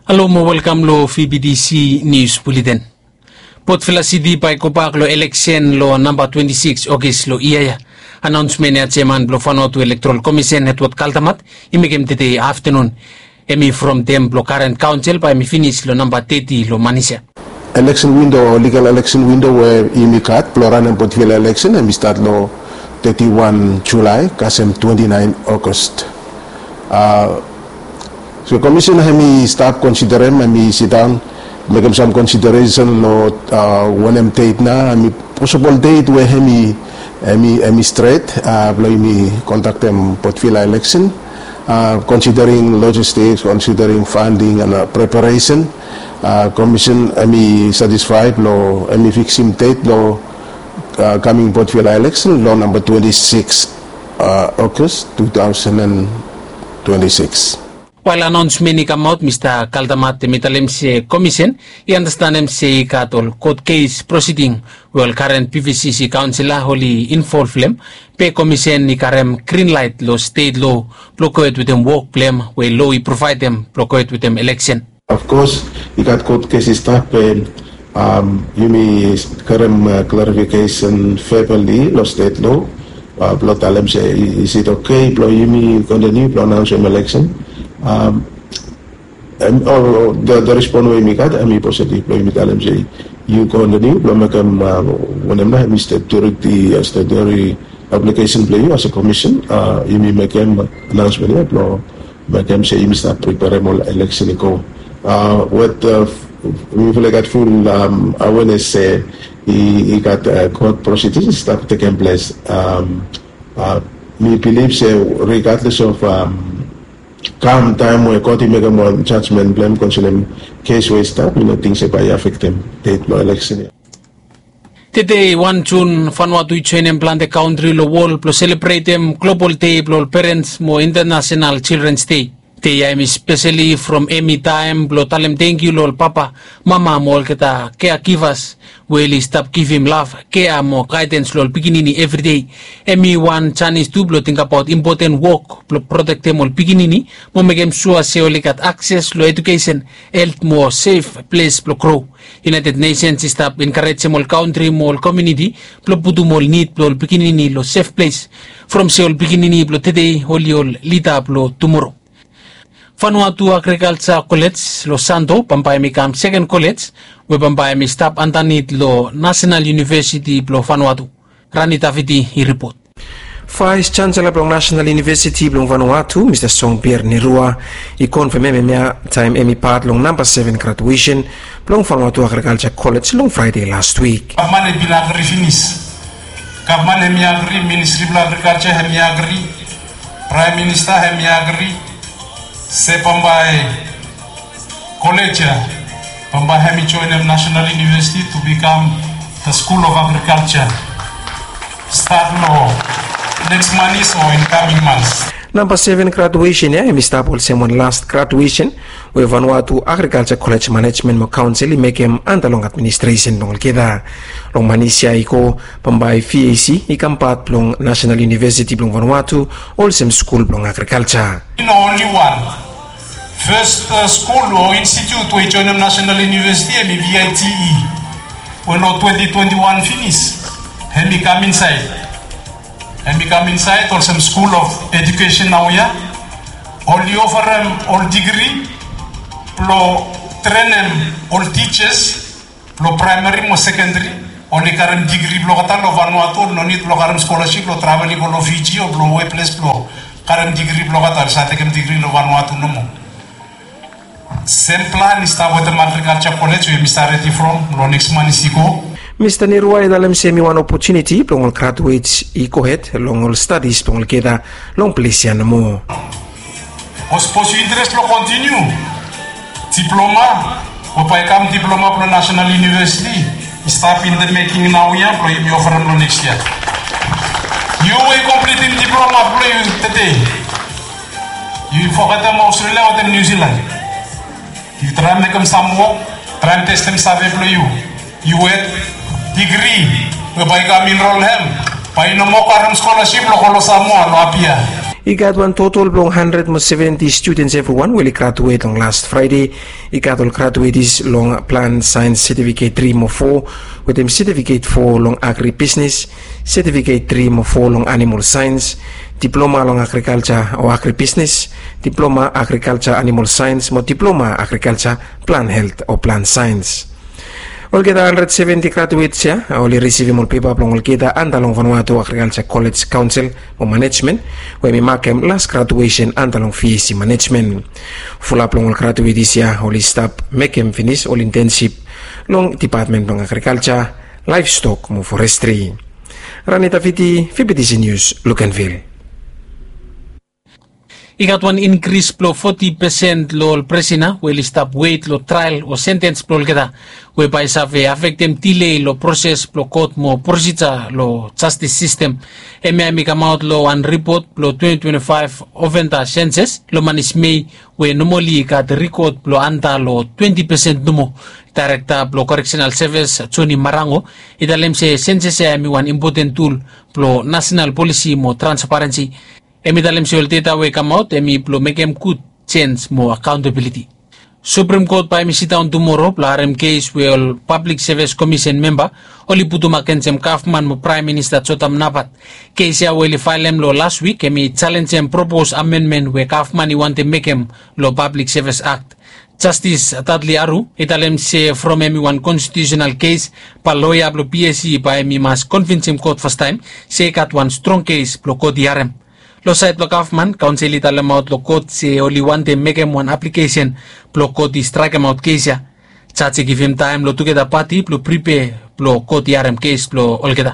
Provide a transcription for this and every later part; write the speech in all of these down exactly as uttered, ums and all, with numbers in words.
Hello mo welcome lo V B D C News Bulletin. Port Vila City by Kopak lo election lo number twenty-six August lo iya announcement ya chairman lo Vanuatu Electoral Commission network kaltamat imigem today afternoon emi from them lo current council by mi finish lo number thirty lo Manisha. Election window, legal election window where imi kat ploran and Port Vila election and we start lo thirty-first July kasem twenty-ninth August. Uh, So commission hemi start considering hemi sit down make some consideration lo uh, when em date na hemi possible date where hemi hemi hemi straight uh, lo hemi contact them Port Vila election uh, considering logistics, considering funding and uh, preparation. Uh, commission hemi satisfied lo hemi fix him date lo uh, coming Port Vila election lo number twenty-six uh, August two thousand twenty-six. While announcement ni come out, Mister Kaldamat mitalem se commission, I understand him se katol court case proceeding well current P V C C councillor holy involved them pe commission ni karem green light lo state law blockade with them work blame where law we provide them blockade with them election. Of course, you got court cases start when um you may karem uh, clarification fairly lo state law uh, block talem say is it okay blow you may continue blow announce election. Um, and, or the, the response we make at ami positive lo imi talem say you continue lo makam when am na mi statutory uh, statutory application play as a commission uh imi makam announcement ya lo makam say imi start prepare mo election ko uh what uh, we feel like at full um awareness say he, he got uh, court proceedings start taking place um uh me believe say regardless of um come time where court make a more judgment blame concerning case where start you know things by affect them date law election. Today one June Vanuatu join plan the country lo wall plus celebrate them global day lo parents mo international children's day. Day I'm especially from any time blo talem thank you lol papa mama mo kita caregivers will stop give him love care mo guidance lol beginning every day emi one Chinese to blo think about important work blo protect them all beginning mo make them sure se got access lo education health more safe place blo grow United Nations stop encourage all country more community blo putu more need blo beginning lo safe place from se all beginning blo today holy all leader blo tomorrow. Vanuatu Agriculture College lo Santo pampay mi kam second college we pampay mi stop antanit lo National University lo Vanuatu. Rani Taviti i report. Vice Chancellor ng National University ng Vanuatu, Mister Song Pierre Nirua, i-confirm emi time emi part long number seven graduation ng Vanuatu Agriculture College long Friday last week. Kapman emi agri finish. Kapman emi agri Ministry of Agriculture emi agri Prime Minister emi agri se pambay college pambay hemi join National University to become the School of Agriculture start no next month or in coming months. Number seven graduation ya emi stapol semon last graduation we Vanuatu Agriculture College Management mo Council mekem antalong administration nong kita long Manisya iko pambay V A C ikampat plong National University plong Vanuatu Olsem School plong Agriculture. No, only one first uh, school or institute we join National University emi V I T E when no twenty twenty-one finish and come inside and come inside Olsem School of Education now ya all the offer them all degree lo train them all teachers lo primary mo secondary only current degree lo kata lo Vanuatu no need lo current scholarship lo travel lo Fiji or lo workplace lo current degree lo kata sa takem degree lo Vanuatu no mo same plan is with the Agriculture College we started from lo next month is go. Mister Nirua dalam semi one opportunity plong graduates iko het long studies plong kita long pelisian mo. Os pos interest lo continue diploma o pa kam diploma pro National University start in the making now ya pro you offer lo next year. You will completing diploma pro you today. You forget them Australia or New Zealand. You try make them some work, try test them survey for you. You get degree, we buy come enroll him. Buy no more current scholarship lo kolo Samoa lo apia. I got one total of one hundred seventy students everyone will graduate on last Friday. I got all graduate is long plant science certificate three mo four with them certificate four long agri business, certificate three mo four long animal science, diploma long agriculture or agri business, diploma agriculture animal science, mo diploma agriculture plant health or plant science. All kita one hundred seventy graduates ya, only receive more paper from all kita andalong Vanuatu Agriculture College Council or Management, where we mark them last graduation andalong F I S I Management. Full up long graduates ya, only stop make them finish all internship long Department of Agriculture, Livestock, mo Forestry. Ranita Fiti, V B T C News, Lucanville. Ikat one increase plo forty percent lo presina will stop wait lo trial o sentence plo kita whereby save affect them delay lo process plo court mo procedure lo justice system M M come out lo one report plo twenty twenty-five oventa census lo manis May we normally kat record plo anta lo twenty percent numo director plo correctional service Tony Marango italem se census mi one important tool plo national policy mo transparency. Emi dalam siul data we come out, emi plo make em good change mo accountability. Supreme Court pa emi sit down tomorrow, plo R M case will Public Service Commission member, oli putu makensem Kaufman mo Prime Minister Chotam Napat. Case ya we file em lo last week, emi challenge em propose amendment we Kaufman i want to make em lo Public Service Act. Justice Tadli Aru, italem se from emi one constitutional case, pa lawyer plo P S C pa emi mas convince em court first time, se kat one strong case plo Code R M. Lo site lo Kaufman, council italem out lo court se only want to make him one application plo Code strike him out case ya. Chachi give him time lo together party plo prepare plo Code R M case plo olgeda.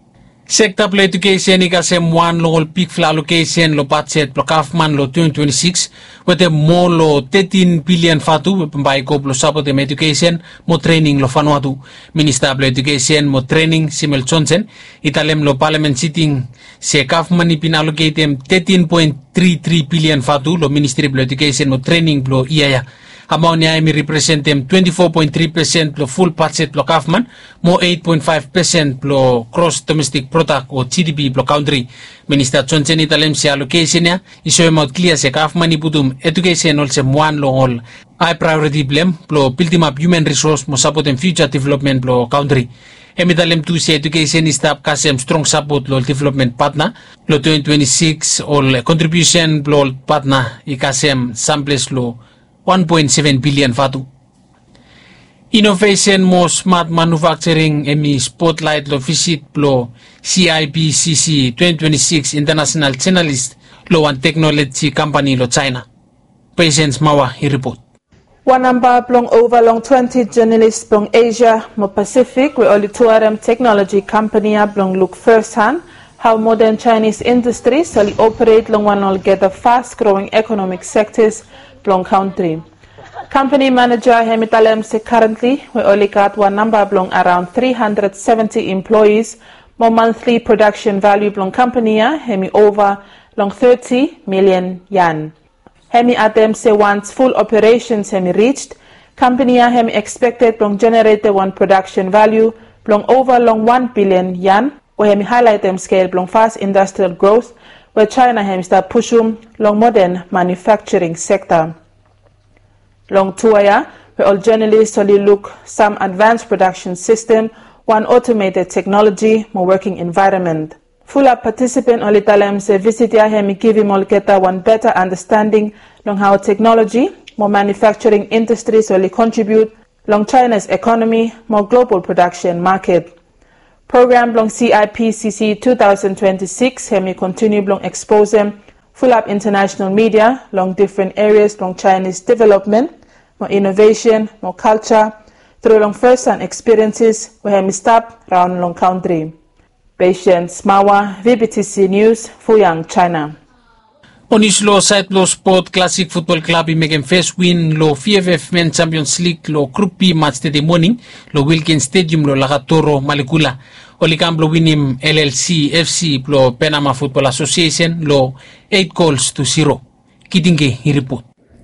Sector plo education ikasem one lo all peak fla allocation lo budget plo Kaufman lo twenty twenty-six with a more lo thirteen billion fatu pambai ko plo support em education mo training lo Vanuatu. Minister plo education mo training Simel Johnson italem lo parliament sitting se Kaufman ipin allocate em thirteen point three three billion fatu lo Ministry plo education mo training plo iaya. Amount niya emi represent em twenty-four point three percent plo full budget plo Kaufman mo eight point five percent plo gross domestic product o G D P plo country. Minister Johnson italem se allocation niya iso em out clear se Kaufman iputum education also one lo all high priority blem plo building up human resource mo support em future development plo country. Emitalem tu se education staff kasem strong support lo development partner lo twenty twenty-six all contribution plo partner ikasem samples lo one point seven billion fatu. Innovation mo smart manufacturing emi spotlight lo visit plo C I P C C twenty twenty-six international channelist lo one technology company lo China. Patience Mawa he report. One number plong over long twenty journalists plong Asia mo Pacific we only two R M technology company plong look first hand how modern Chinese industries will operate long one all get the fast growing economic sectors plong country. Company manager Hemitalem say currently we only got one number plong around three hundred seventy employees more monthly production value plong company hemi over long thirty million yan. Hemi atem say once full operations hemi reached, company hemi expected plong generate the one production value plong over long one billion yan, where hemi highlight them scale plong fast industrial growth, where China hemi start pushing long modern manufacturing sector. Long tuaya, where all journalists only look some advanced production system, one automated technology, more working environment. Full up participant only talem se visit ya hemi give him all get one better understanding long how technology, more manufacturing industries only contribute long China's economy, more global production market. Program long C I P C C twenty twenty-six hemi continue long expose them full up international media long different areas long Chinese development, more innovation, more culture through long first-hand experiences where hemi stop round long country. Patience Mawa, V B T C News, Fuyang, China. Onislo site lo Sport Classic Football Club i make first win lo F F F Men Champions League lo Group B match today morning lo Wilkins Stadium lo Lagatoro Malikula. Olikam lo winim L L C F C lo Panama Football Association lo eight goals to zero. Kitinge i report.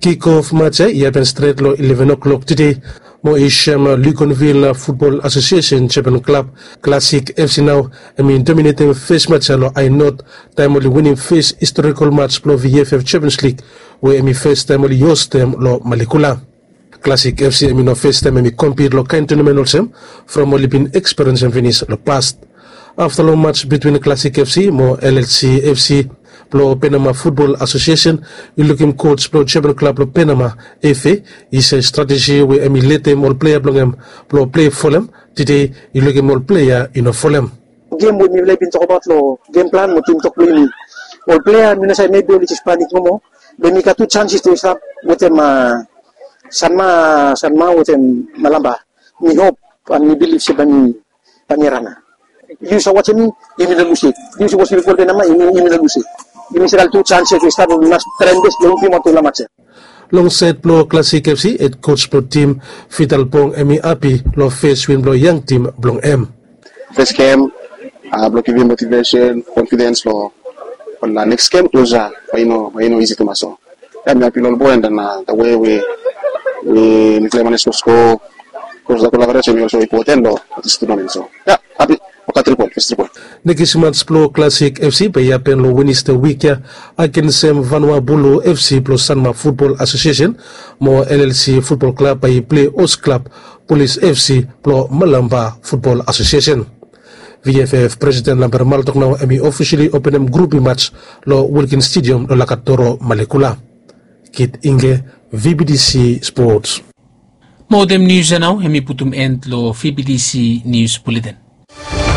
Kick-off match iapen straight lo eleven o'clock today. Mo Isham Luconville Football Association Champion Club Classic F C now. I mean dominating first match lo I not time only winning first historical match pro V F F Champions League where I mean first time only yost them lo Malikula. Classic F C I mean no first time I mean compete lo kind tournament also from only been experience and finish lo past. After long match between Classic F C mo L L C F C Plo Panama Football Association, you looking coach Plo Champion Club Plo Panama F A is a strategy where emulate them all player blongem Plo play for them. Today you looking all player in a for them. Game with me like been talk about lo game plan mo team talk really. All player mina say maybe which is panic mo. Then we got two chances to start with them uh, sanma sanma with them malamba. Me hope and me believe si bani panirana. You saw what I mean? You mean the Lucy. You see what's the goal Panama? You mean the Lucy. Initial two chances to start with nas trendes long team to la match. Long set Plo Classic F C at coach Plo team Fital Pong Emi Api lo face win Plo young team Blong M. First game, uh, Plo give motivation, confidence lo. On the next game closer, you know, you know easy to maso. I'm happy lo boy and then uh, the way we we play manage to score, because the collaboration is also important lo at this tournament. So yeah, happy. Nekisimat Plo Classic F C payapen lo winis the week ya against Vanua Bulu F C plus Sanma Football Association mo L L C Football Club pay play Os Club Police F C plo Malamba Football Association. V F F President Lamber Maltok now emi officially open them grouping match lo Wilkins Stadium lo Lakatoro Malekula. Kit Inge V B D C Sports. Modem news now emi putum end lo V B D C News Bulletin.